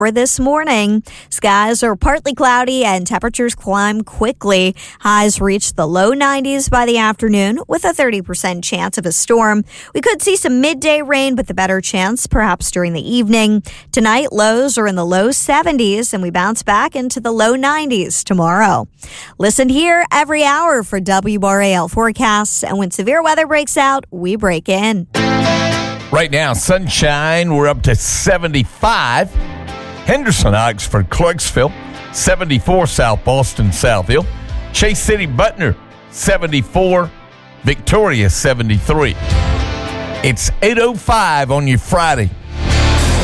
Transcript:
For this morning, skies are partly cloudy and temperatures climb quickly. Highs reach the low 90s by the afternoon with a 30% chance of a storm. We could see some midday rain, but the better chance perhaps during the evening. Tonight, lows are in the low 70s and we bounce back into the low 90s tomorrow. Listen here every hour for WRAL forecasts, and when severe weather breaks out, we break in. Right now, sunshine, we're up to 75. Henderson, Oxford, Clarksville, 74, South Boston, South Hill. Chase City, Butner, 74. Victoria, 73. It's 8:05 on your Friday.